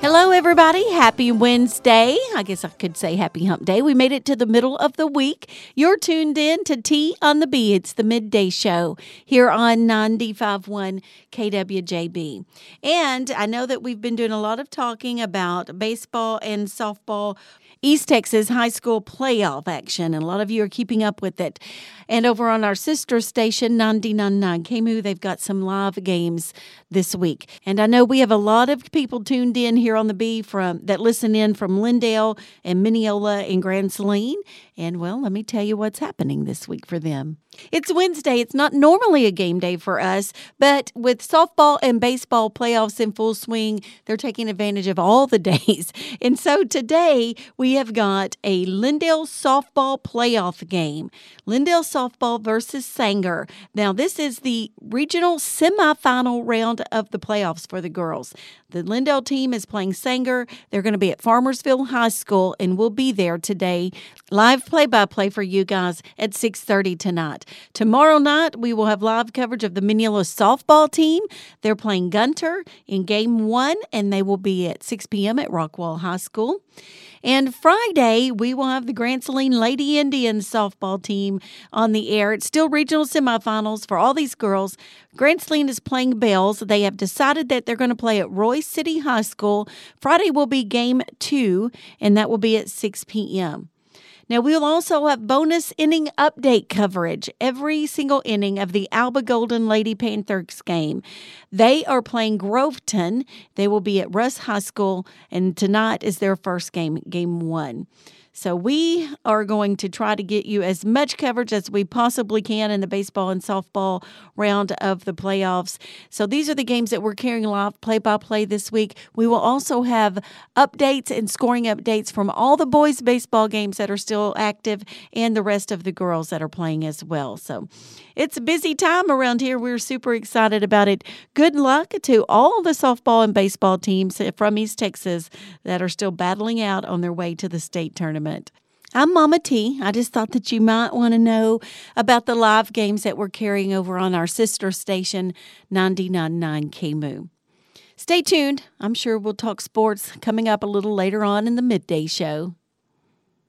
Hello, everybody. Happy Wednesday. I guess I could say happy hump day. We made it to the middle of the week. You're tuned in to Tea on the Bee. It's the midday show here on 95.1 KWJB. And I know that we've been doing a lot of talking about baseball and softball East Texas high school playoff action, and a lot of you are keeping up with it. And over on our sister station, 90.9 KMU, they've got some live games this week. And I know we have a lot of people tuned in here on the Bee that listen in from Lindale and Mineola and Grand Saline. And, well, let me tell you what's happening this week for them. It's Wednesday. It's not normally a game day for us, but with softball and baseball playoffs in full swing, they're taking advantage of all the days. And so today we have got a Lindale softball playoff game. Lindale softball versus Sanger. Now, this is the regional semifinal round of the playoffs for the girls. The Lindale team is playing Sanger. They're going to be at Farmersville High School, and we'll be there today. Live play-by-play for you guys at 6:30 tonight. Tomorrow night, we will have live coverage of the Mineola softball team. They're playing Gunter in Game 1, and they will be at 6 p.m. at Rockwall High School. And Friday, we will have the Grand Saline Lady Indians softball team on the air. It's still regional semifinals for all these girls. Grand Saline is playing Bells. They have decided that they're going to play at Royce City High School. Friday will be Game 2, and that will be at 6 p.m. Now, we'll also have bonus inning update coverage every single inning of the Alba Golden Lady Panthers game. They are playing Groveton. They will be at Russ High School, and tonight is their first game, Game 1. So we are going to try to get you as much coverage as we possibly can in the baseball and softball round of the playoffs. So these are the games that we're carrying live play-by-play this week. We will also have updates and scoring updates from all the boys' baseball games that are still active and the rest of the girls that are playing as well. So it's a busy time around here. We're super excited about it. Good luck to all the softball and baseball teams from East Texas that are still battling out on their way to the state tournament. I'm Mama T. I just thought that you might want to know about the live games that we're carrying over on our sister station, 90.9 KMU. Stay tuned. I'm sure we'll talk sports coming up a little later on in the midday show.